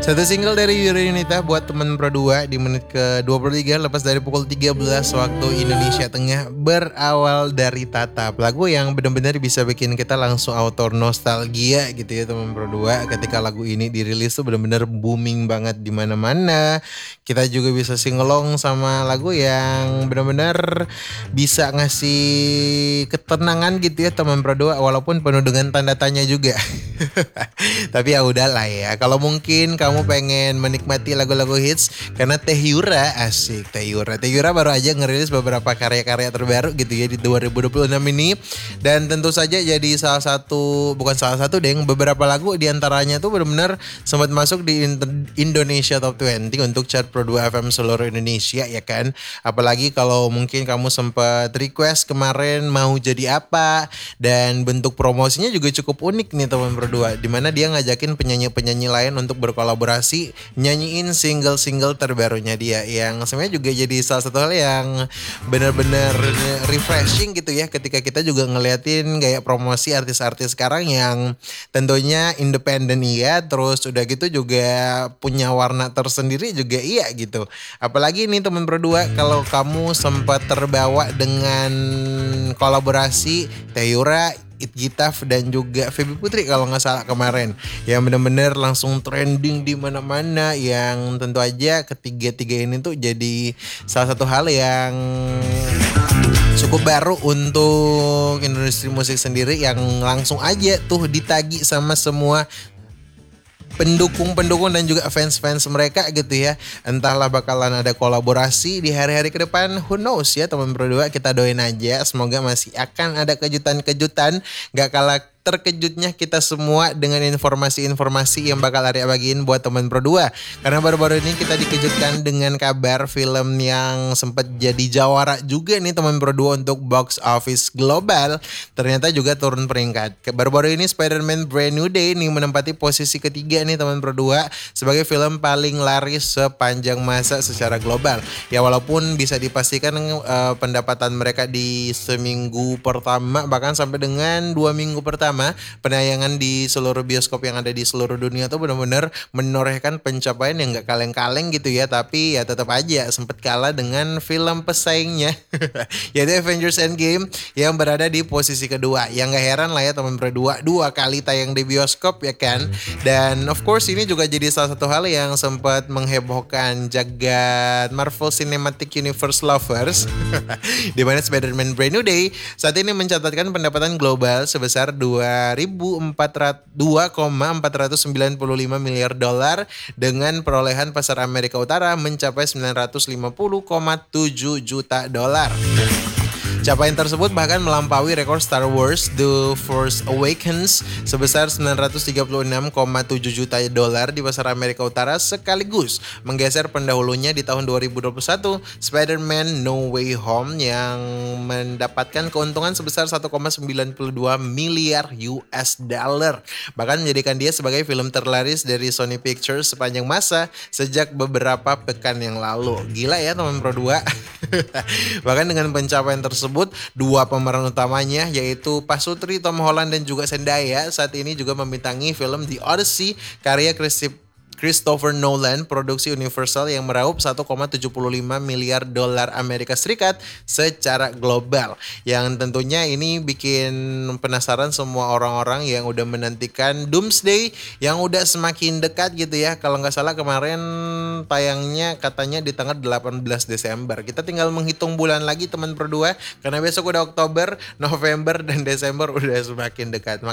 Satu single dari Yuri Yunita buat teman Pro 2 di menit ke-23 lepas dari pukul 13 waktu Indonesia Tengah, berawal dari Tatap. Lagu yang benar-benar bisa bikin kita langsung auto nostalgia gitu ya teman Pro 2. Ketika lagu ini dirilis tuh benar-benar booming banget di mana-mana. Kita juga bisa singelong sama lagu yang benar-benar bisa ngasih ketenangan gitu ya teman Pro 2, walaupun penuh dengan tanda tanya juga. Tapi ya udahlah ya. Kalau mungkin kamu pengen menikmati lagu-lagu hits karena Teh Yura, asik Teh Yura. Teh Yura baru aja ngerilis beberapa karya-karya terbaru gitu ya di 2026 ini. Dan tentu saja jadi salah satu, bukan salah satu deh, beberapa lagu diantaranya tuh benar-benar sempat masuk di Indonesia Top 20 untuk chart Pro 2 FM seluruh Indonesia ya kan. Apalagi kalau mungkin kamu sempat request kemarin mau jadi apa, dan bentuk promosinya juga cukup unik nih teman berdua, dimana dia ngajakin penyanyi-penyanyi lain untuk berkolaborasi nyanyiin single-single terbarunya dia, yang sebenarnya juga jadi salah satu hal yang benar-benar refreshing gitu ya, ketika kita juga ngeliatin kayak promosi artis-artis sekarang yang tentunya independen iya, terus udah gitu juga punya warna tersendiri juga iya gitu. Apalagi nih teman berdua, kalau kamu sempat terbawa dengan kolaborasi Teh Yura, It Gitaf dan juga Feby Putri kalau nggak salah kemarin, yang bener-bener langsung trending di mana-mana, yang tentu aja ketiga-tiga ini tuh jadi salah satu hal yang cukup baru untuk industri musik sendiri, yang langsung aja tuh ditagi sama semua pendukung-pendukung dan juga fans-fans mereka gitu ya. Entahlah bakalan ada kolaborasi di hari-hari ke depan, who knows ya teman berdua, kita doain aja semoga masih akan ada kejutan-kejutan. Gak kalah terkejutnya kita semua dengan informasi-informasi yang bakal Arya bagiin buat teman Pro 2. Karena baru-baru ini kita dikejutkan dengan kabar film yang sempat jadi jawara juga nih teman Pro 2 untuk box office global, ternyata juga turun peringkat. Baru-baru ini Spider-Man Brand New Day nih menempati posisi ketiga nih teman Pro 2 sebagai film paling laris sepanjang masa secara global. Ya walaupun bisa dipastikan pendapatan mereka di seminggu pertama bahkan sampai dengan 2 minggu pertama penayangan di seluruh bioskop yang ada di seluruh dunia tuh benar-benar menorehkan pencapaian yang gak kaleng-kaleng gitu ya. Tapi ya tetap aja sempat kalah dengan film pesaingnya yaitu Avengers Endgame yang berada di posisi kedua. Yang gak heran lah ya teman berdua, 2 kali tayang di bioskop ya kan. Dan of course ini juga jadi salah satu hal yang sempat menghebohkan jagat Marvel Cinematic Universe lovers di mana Spider-Man Brand New Day saat ini mencatatkan pendapatan global sebesar 2,495 miliar dolar dengan perolehan pasar Amerika Utara mencapai 950,7 juta dolar. Capaian tersebut bahkan melampaui rekor Star Wars The Force Awakens sebesar 936,7 juta dolar di pasar Amerika Utara, sekaligus menggeser pendahulunya di tahun 2021 Spider-Man No Way Home yang mendapatkan keuntungan sebesar 1,92 miliar US dollar, bahkan menjadikan dia sebagai film terlaris dari Sony Pictures sepanjang masa sejak beberapa pekan yang lalu. Gila ya teman Pro 2. Bahkan dengan pencapaian tersebut, 2 pemeran utamanya yaitu Pasutri, Tom Holland dan juga Zendaya saat ini juga membintangi film The Odyssey karya Christopher Nolan produksi Universal yang meraup 1,75 miliar dolar Amerika Serikat secara global. Yang tentunya ini bikin penasaran semua orang-orang yang udah menantikan Doomsday yang udah semakin dekat gitu ya. Kalau nggak salah kemarin tayangnya katanya di tanggal 18 Desember. Kita tinggal menghitung bulan lagi teman berdua, karena besok udah Oktober, November dan Desember udah semakin dekat.